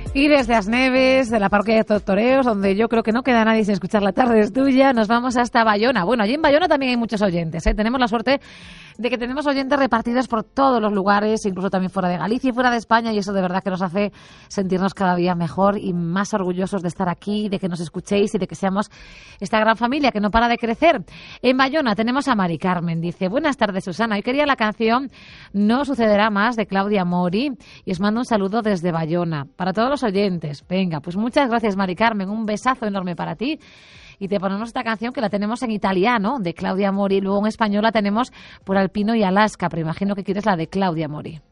Y desde Asneves, de la parroquia de Tortoreos, donde yo creo que no queda nadie sin escuchar La tarde es tuya, nos vamos hasta Bayona. Bueno, allí en Bayona también hay muchos oyentes, ¿eh? Tenemos la suerte de que tenemos oyentes repartidos por todos los lugares, incluso también fuera de Galicia y fuera de España, y eso de verdad que nos hace sentirnos cada día mejor y más orgullosos de estar aquí, de que nos escuchéis y de que seamos esta gran familia que no para de crecer. En Bayona tenemos a Mari Carmen, dice: buenas tardes, Susana, hoy quería la canción No sucederá más de Claudia Mori y os mando un saludo desde Bayona para todos los oyentes. Venga, pues muchas gracias, Mari Carmen, un besazo enorme para ti. Y te ponemos esta canción que la tenemos en italiano, de Claudia Mori, y luego en español la tenemos por Alpino y Alaska, pero imagino que quieres la de Claudia Mori.